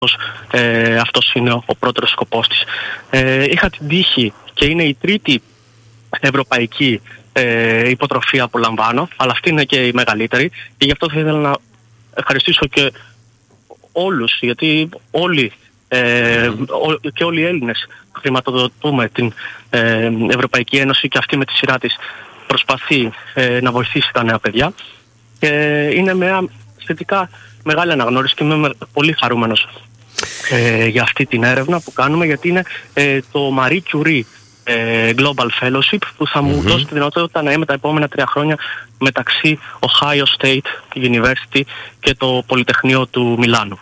αυτός είναι ο πρώτος σκοπός της. Είχα την τύχη και είναι η τρίτη ευρωπαϊκή υποτροφία που λαμβάνω, αλλά αυτή είναι και η μεγαλύτερη, και γι' αυτό θα ήθελα να ευχαριστήσω και όλους, γιατί όλοι και όλοι οι Έλληνες χρηματοδοτούμε την Ευρωπαϊκή Ένωση, και αυτή με τη σειρά της προσπαθεί να βοηθήσει τα νέα παιδιά, και είναι μια σχετικά μεγάλη αναγνώριση και είμαι πολύ χαρούμενος για αυτή την έρευνα που κάνουμε, γιατί είναι το Marie Curie Global Fellowship που θα μου δώσει τη δυνατότητα να είμαι τα επόμενα 3 χρόνια μεταξύ Ohio State University και το Πολυτεχνείο του Μιλάνου.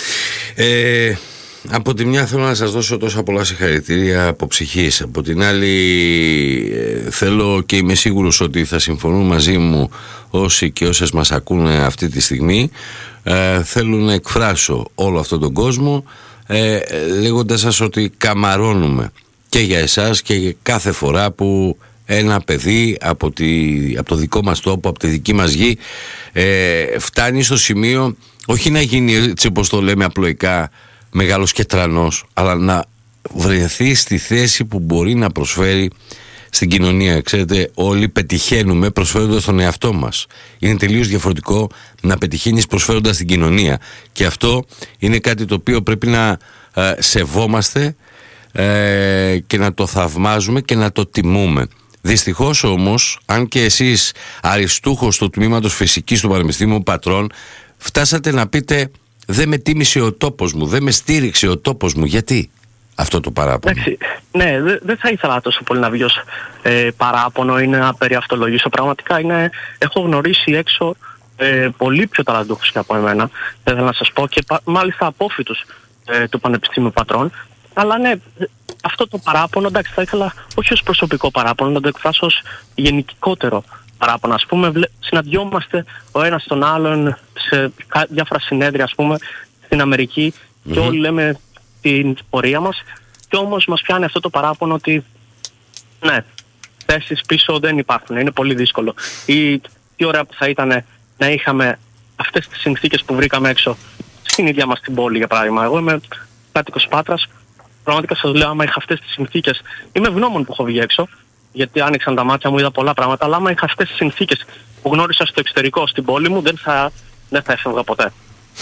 Από τη μια θέλω να σας δώσω τόσα πολλά συγχαρητήρια από ψυχής. Από την άλλη θέλω, και είμαι σίγουρος ότι θα συμφωνούν μαζί μου όσοι και όσες μας ακούνε αυτή τη στιγμή, θέλω να εκφράσω όλο αυτόν τον κόσμο λέγοντας σας ότι καμαρώνουμε και για εσάς και για κάθε φορά που ένα παιδί από το δικό μας τόπο, από τη δική μας γη φτάνει στο σημείο όχι να γίνει, έτσι όπως το λέμε απλοϊκά, μεγάλος και τρανός, αλλά να βρεθεί στη θέση που μπορεί να προσφέρει στην κοινωνία. Ξέρετε, όλοι πετυχαίνουμε προσφέροντας τον εαυτό μας. Είναι τελείως διαφορετικό να πετυχαίνεις προσφέροντας την κοινωνία, και αυτό είναι κάτι το οποίο πρέπει να σεβόμαστε και να το θαυμάζουμε και να το τιμούμε. Δυστυχώς όμως, αν και εσείς αριστούχος του τμήματος φυσικής του Πανεπιστήμιου Πατρών φτάσατε να πείτε δεν με τίμησε ο τόπος μου, δεν με στήριξε ο τόπος μου, γιατί αυτό το παράπονο? Εντάξει, ναι, δεν θα ήθελα τόσο πολύ να βγει ως παράπονο ή να περιαυτολογήσω. Πραγματικά έχω γνωρίσει έξω πολύ πιο ταλαντούχους και από εμένα, θα ήθελα να σας πω, και μάλιστα απόφοιτους του Πανεπιστήμιου Πατρών. Αλλά ναι, αυτό το παράπονο, εντάξει, θα ήθελα όχι ως προσωπικό παράπονο, να το εκφράσω ως γενικότερο παράπονο. Ας πούμε, συναντιόμαστε ο ένας τον άλλον σε διάφορα συνέδρια, ας πούμε, στην Αμερική, και όλοι λέμε την πορεία μας, και όμως μας πιάνει αυτό το παράπονο ότι ναι, θέσεις πίσω δεν υπάρχουν, είναι πολύ δύσκολο. Ή τι ωραία που θα ήταν να είχαμε αυτές τις συνθήκες που βρήκαμε έξω στην ίδια μας την πόλη, για παράδειγμα. Εγώ είμαι κάτοικος Πάτρας, πραγματικά σας λέω, άμα είχα αυτές τις συνθήκες, είμαι ευγνώμων που έχω βγει έξω, γιατί άνοιξαν τα μάτια μου, είδα πολλά πράγματα, αλλά άμα είχα αυτές τις συνθήκες που γνώρισα στο εξωτερικό, στην πόλη μου, δεν θα έφευγα ποτέ.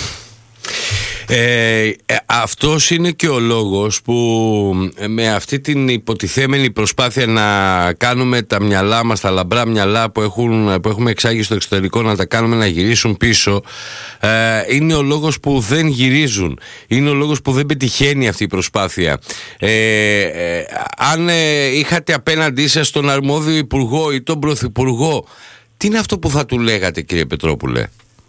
Αυτός είναι και ο λόγος που με αυτή την υποτιθέμενη προσπάθεια να κάνουμε τα μυαλά μας, τα λαμπρά μυαλά που έχουμε εξάγει στο εξωτερικό, να τα κάνουμε να γυρίσουν πίσω, είναι ο λόγος που δεν γυρίζουν, είναι ο λόγος που δεν πετυχαίνει αυτή η προσπάθεια. Αν είχατε απέναντί σας τον αρμόδιο υπουργό ή τον πρωθυπουργό, τι είναι αυτό που θα του λέγατε, κύριε Πετρόπουλε?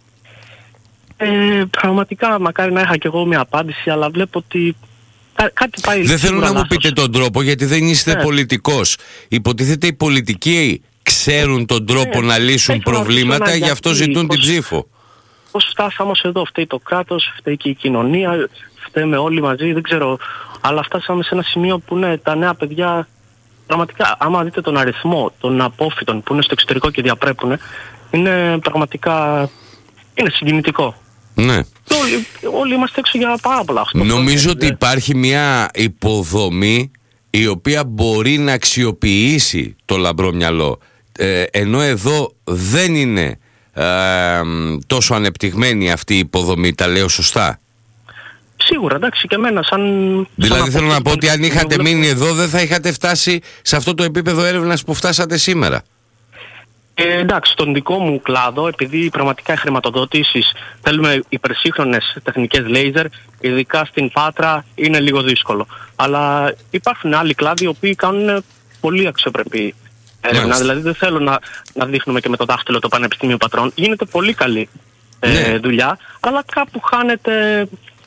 Πραγματικά μακάρι να είχα κι εγώ μια απάντηση, αλλά βλέπω ότι κάτι πάει. Δεν θέλω να μου πείτε τον τρόπο, γιατί δεν είστε πολιτικός. Υποτίθεται οι πολιτικοί ξέρουν τον τρόπο να λύσουν προβλήματα, γι' αυτό ζητούν την ψήφο. Πώς φτάσαμε όμως εδώ? Φταίει το κράτος, φταίει και η κοινωνία, φταίμε όλοι μαζί, δεν ξέρω. Αλλά φτάσαμε σε ένα σημείο που ναι, τα νέα παιδιά, πραγματικά, άμα δείτε τον αριθμό των απόφοιτων που είναι στο εξωτερικό και διαπρέπουν, είναι πραγματικά, είναι συγκινητικό. Ναι. Όλοι είμαστε έξω για πάρα πολλά. Νομίζω ότι υπάρχει μια υποδομή η οποία μπορεί να αξιοποιήσει το λαμπρό μυαλό, ενώ εδώ δεν είναι τόσο ανεπτυγμένη αυτή η υποδομή. Τα λέω σωστά? Σίγουρα, εντάξει, και εμένα δηλαδή θέλω να πω ότι αν είχατε μείνει εδώ δεν θα είχατε φτάσει σε αυτό το επίπεδο έρευνας που φτάσατε σήμερα. Εντάξει, στον δικό μου κλάδο, επειδή πραγματικά οι χρηματοδοτήσεις θέλουμε υπερσύγχρονες τεχνικές λέιζερ, ειδικά στην Πάτρα είναι λίγο δύσκολο. Αλλά υπάρχουν άλλοι κλάδοι οι οποίοι κάνουν πολύ αξιοπρεπή έρευνα. Δηλαδή δεν θέλω να δείχνουμε και με το δάχτυλο το Πανεπιστήμιο Πατρών. Γίνεται πολύ καλή δουλειά, αλλά κάπου χάνεται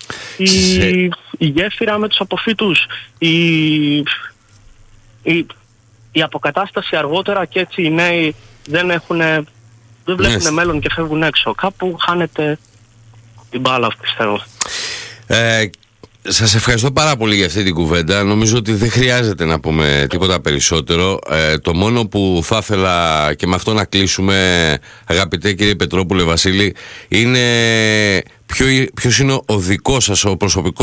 η γέφυρα με τους αποφύτους, η αποκατάσταση αργότερα, και έτσι οι νέοι δεν βλέπουν μέλλον και φεύγουν έξω. Κάπου χάνεται την μπάλα, πιστεύω. Σας ευχαριστώ πάρα πολύ για αυτή την κουβέντα. Νομίζω ότι δεν χρειάζεται να πούμε τίποτα περισσότερο. Το μόνο που θα ήθελα και με αυτό να κλείσουμε, αγαπητέ κύριε Πετρόπουλε Βασίλη, είναι ποιος είναι ο δικός σας, ο προσωπικός